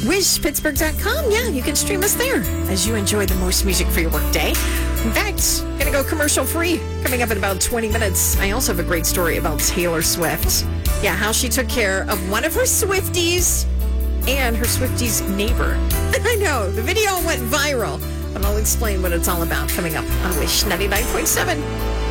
WishPittsburgh.com. Yeah, you can stream us there as you enjoy the most music for your workday. In fact, going to go commercial free coming up in about 20 minutes. I also have a great story about Taylor Swift. Yeah, how she took care of one of her Swifties and her Swifties' neighbor. I know, the video went viral, but I'll explain what it's all about coming up on Wish 99.7.